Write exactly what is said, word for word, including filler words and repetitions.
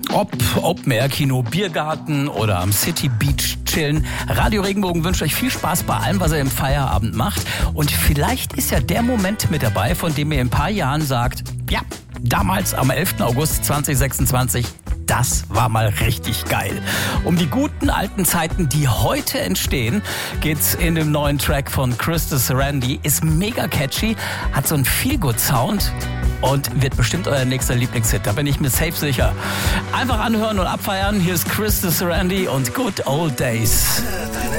Ob Open-Air-Kino, Biergarten oder am City Beach chillen. Radio Regenbogen wünscht euch viel Spaß bei allem, was ihr im Feierabend macht. Und vielleicht ist ja der Moment mit dabei, von dem ihr in ein paar Jahren sagt, ja, damals am elften August zweitausendsechsundzwanzig, das war mal richtig geil. Um die guten alten Zeiten, die heute entstehen, geht's in dem neuen Track von Christus Randy. Ist mega catchy, hat so einen Feel-Good-Sound und wird bestimmt euer nächster Lieblingshit. Da bin ich mir safe sicher. Einfach anhören und abfeiern. Hier ist Christus Randy und Good Old Days.